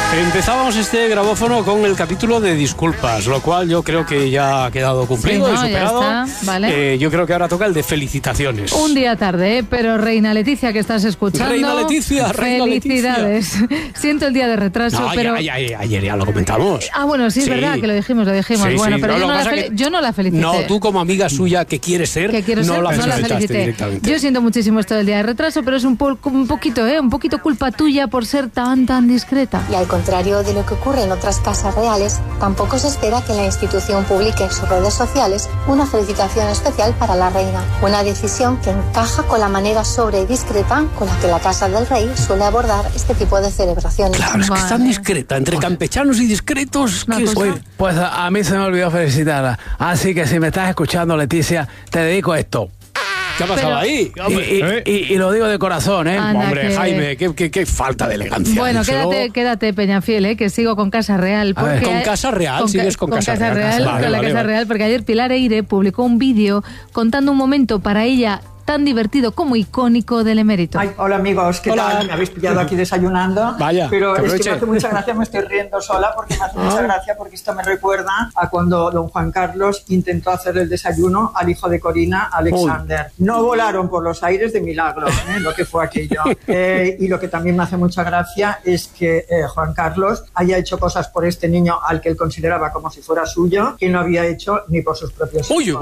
Empezábamos este grabófono con el capítulo de disculpas, lo cual yo creo que ya ha quedado cumplido y superado. Ya está, vale. Yo creo que ahora toca el de felicitaciones. Un día tarde, pero Reina Leticia, que estás escuchando. Reina Leticia. Felicidades. Siento el día de retraso, No, pero... ayer ya lo comentamos. Bueno, sí, es verdad que lo dijimos. Sí, bueno, sí. pero No, yo no la felicité. No, tú como amiga suya que quieres ser, no la felicitaste directamente. Yo siento muchísimo esto del día de retraso, pero es un poquito culpa tuya por ser tan discreta. Y al contrario de lo que ocurre en otras casas reales, tampoco se espera que la institución publique en sus redes sociales una felicitación especial para la reina. Una decisión que encaja con la manera sobre y discreta con la que la Casa del Rey suele abordar este tipo de celebraciones. Claro, es que es tan discreta, entre campechanos y discretos. Pues a mí se me olvidó felicitarla. Así que si me estás escuchando, Leticia, te dedico a esto. ¿Qué ha pasado ahí? Y lo digo de corazón, ¿eh? Anda, hombre, Jaime, qué falta de elegancia. Bueno, quédate, Peñafiel, que sigo con Casa Real. Porque con Casa Real, sigues con Casa Real. Casa Real, porque ayer Pilar Eire publicó un vídeo contando un momento para ella tan divertido como icónico del emérito. Ay, hola amigos, ¿qué tal? Me habéis pillado aquí desayunando. Vaya, pero es que me hace mucha gracia, me estoy riendo sola porque me hace mucha gracia porque esto me recuerda a cuando don Juan Carlos intentó hacer el desayuno al hijo de Corina, Alexander. No volaron por los aires de milagro, lo que fue aquello. Y lo que también me hace mucha gracia es que Juan Carlos haya hecho cosas por este niño al que él consideraba como si fuera suyo, que no había hecho ni por sus propios hijos.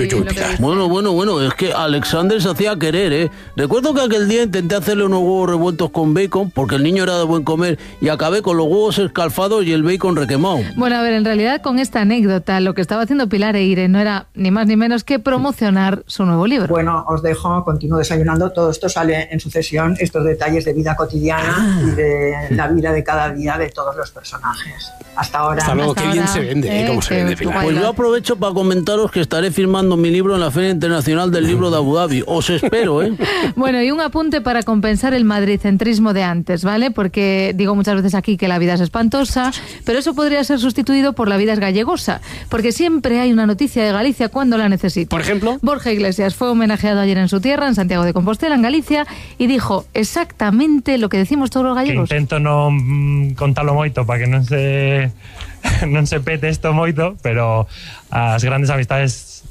Bueno, es que Alexander se hacía querer, ¿eh? Recuerdo que aquel día intenté hacerle unos huevos revueltos con bacon porque el niño era de buen comer y acabé con los huevos escalfados y el bacon requemado. Bueno, a ver, en realidad con esta anécdota lo que estaba haciendo Pilar Eire no era ni más ni menos que promocionar su nuevo libro. Bueno, os dejo, continúo desayunando. Todo esto sale en sucesión, estos detalles de vida cotidiana y de la vida de cada día de todos los personajes. Hasta ahora. Hasta luego, qué bien se vende, cómo se vende, Pilar. Pues yo aprovecho para comentaros que estaré firmando mi libro en la Feria Internacional del Libro de Abu Dhabi. Os espero, ¿eh? Bueno, y un apunte para compensar el madridcentrismo de antes, ¿vale? Porque digo muchas veces aquí que la vida es espantosa, pero eso podría ser sustituido por la vida es gallegosa, porque siempre hay una noticia de Galicia cuando la necesito. Por ejemplo, Borja Iglesias fue homenajeado ayer en su tierra, en Santiago de Compostela, en Galicia, y dijo exactamente lo que decimos todos los gallegos. Que intento no contarlo moito para que non se pete isto moito, pero as grandes amistades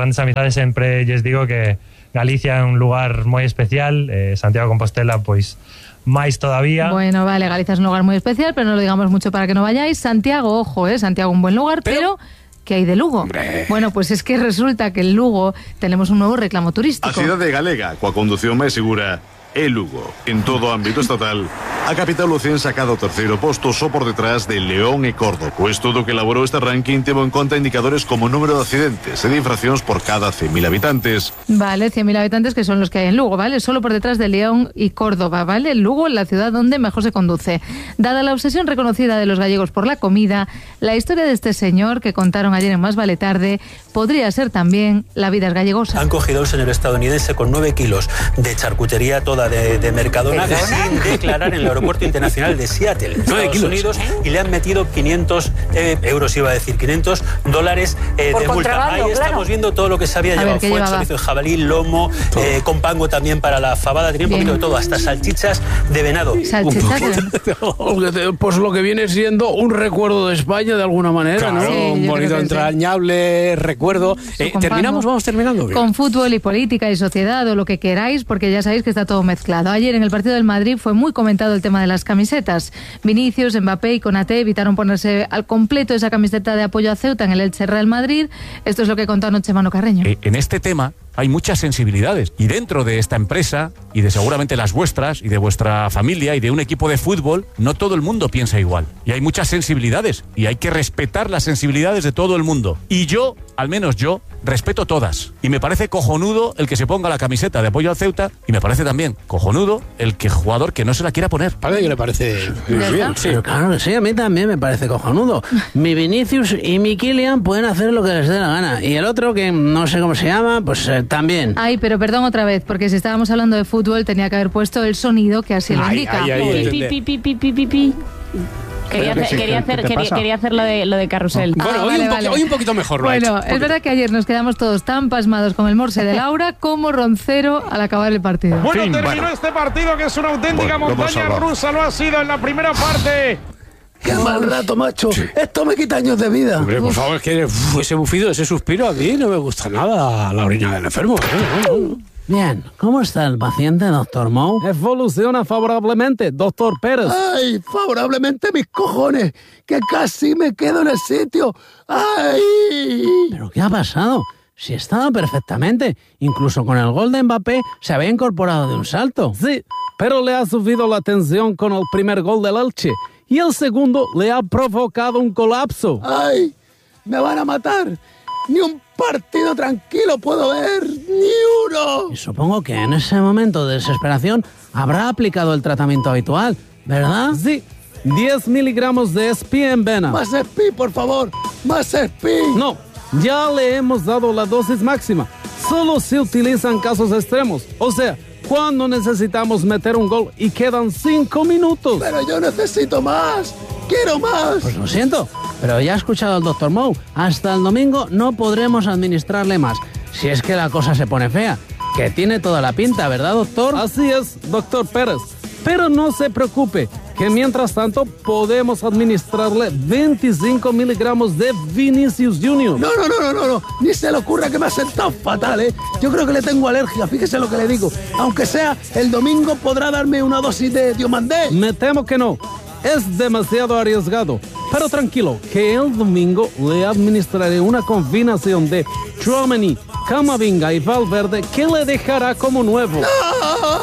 sempre lles digo que Galicia é un lugar moi especial, Santiago de Compostela, pois, máis todavía. Bueno, vale, Galicia es un lugar muy especial, pero no lo digamos mucho para que no vayáis. Santiago, ojo, Santiago un buen lugar, pero ¿qué hay de Lugo? Hombre. Bueno, pues es que resulta que en Lugo tenemos un nuevo reclamo turístico. A cidade galega, coa condución máis segura, é Lugo. En todo ámbito estatal, a capital lucense acada o terceiro posto só por detrás de León e Córdoba. O estudo que elaborou este ranking tivo en conta indicadores como número de accidentes e de infraccións por cada 100.000 habitantes. Vale, 100.000 habitantes que son los que hay en Lugo, ¿vale? Solo por detrás de León y Córdoba, ¿vale? Lugo, la ciudad donde mejor se conduce. Dada la obsesión reconocida de los gallegos por la comida, la historia de este señor que contaron ayer en Más Vale Tarde podría ser también la vida es gallegosa. Han cogido a un señor estadounidense con 9 kilos de charcutería toda de Mercadona sin declarar en el aeropuerto internacional de Seattle, en Estados Unidos, y le han metido 500 euros, iba a decir, $500 de multa. Ahí estamos viendo todo lo que se había llevado. Fue chorizo de jabalí, lomo, con pango también para la fabada, tenía un poquito de todo, hasta salchichas de venado. Pues lo que viene siendo un recuerdo de España de alguna manera, claro, ¿no? Sí, un bonito, entrañable recuerdo. ¿Terminamos? ¿Vamos terminando? Con fútbol y política y sociedad o lo que queráis, porque ya sabéis que está todo mezclado. Ayer en el partido del Madrid fue muy comentado el tema de las camisetas. Vinicius, Mbappé y Konaté evitaron ponerse al completo esa camiseta de apoyo a Ceuta en el Elche Real Madrid. Esto es lo que contó anoche Manu Carreño. En este tema hay muchas sensibilidades y dentro de esta empresa y de seguramente las vuestras y de vuestra familia y de un equipo de fútbol, no todo el mundo piensa igual y hay muchas sensibilidades y hay que respetar las sensibilidades de todo el mundo, y yo, al menos yo, respeto todas, y me parece cojonudo el que se ponga la camiseta de apoyo al Ceuta, y me parece también cojonudo el que jugador que no se la quiera poner. Parece que le parece bien, sí. Pero claro que sí, a mí también me parece cojonudo. Mi Vinicius y mi Kylian pueden hacer lo que les dé la gana, y el otro, que no sé cómo se llama, pues también. Ay, pero perdón otra vez, porque si estábamos hablando de fútbol tenía que haber puesto el sonido que así lo indica. Quería hacer lo de carrusel. Bueno, hoy un poquito mejor. Bueno, es verdad que ayer nos quedamos todos tan pasmados con el morse de Laura como Roncero al acabar el partido. Bueno, terminó este partido que es una auténtica montaña rusa, lo ha sido en la primera parte. ¡Qué mal rato, macho! Sí. Esto me quita años de vida. Hombre, por favor, es que ese bufido, ese suspiro a mí no me gusta nada, la orina del enfermo. Bien, ¿cómo está el paciente, doctor Moe? Evoluciona favorablemente, doctor Pérez. ¡Ay, favorablemente mis cojones! ¡Que casi me quedo en el sitio! ¡Ay! ¿Pero qué ha pasado? Si estaba perfectamente. Incluso con el gol de Mbappé se había incorporado de un salto. Sí, pero le ha subido la tensión con el primer gol del Elche. Y el segundo le ha provocado un colapso. ¡Ay! ¡Me van a matar! ¡Ni un partido tranquilo puedo ver! ¡Ni uno! Y supongo que en ese momento de desesperación habrá aplicado el tratamiento habitual, ¿verdad? Sí, 10 miligramos de SPI en vena. ¡Más SPI, por favor! ¡Más SPI! No, ya le hemos dado la dosis máxima. Solo se utiliza en casos extremos. O sea, cuando necesitamos meter un gol y quedan 5 minutos. ¡Pero yo necesito más! ¡Quiero más! Pues lo siento, pero ya ha escuchado al doctor Moe. Hasta el domingo no podremos administrarle más. Si es que la cosa se pone fea. Que tiene toda la pinta, ¿verdad, doctor? Así es, doctor Pérez. Pero no se preocupe, que mientras tanto podemos administrarle 25 miligramos de Vinicius Junior. No. Ni se le ocurra, que me ha sentado fatal, ¿eh? Yo creo que le tengo alergia, fíjese lo que le digo. Aunque sea, el domingo podrá darme una dosis de Diomandé. Me temo que no. Es demasiado arriesgado. Pero tranquilo, que el domingo le administraré una combinación de Tchouaméni, Camavinga y Valverde que le dejará como nuevo. ¡No!